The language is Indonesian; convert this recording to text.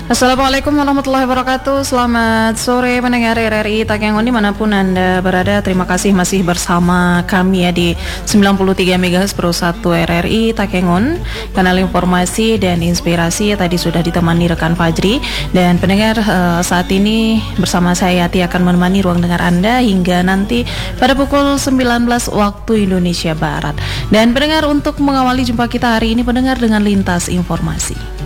Assalamualaikum warahmatullahi wabarakatuh. Selamat sore pendengar RRI Takengon dimanapun Anda berada. Terima kasih masih bersama kami ya di 93 MHz Pro 1 RRI Takengon, kanal informasi dan inspirasi. Tadi sudah ditemani rekan Fajri. Dan pendengar, saat ini bersama saya Yati akan menemani ruang dengar Anda hingga nanti pada pukul 19 waktu Indonesia Barat. Dan pendengar, untuk mengawali jumpa kita hari ini pendengar dengan lintas informasi.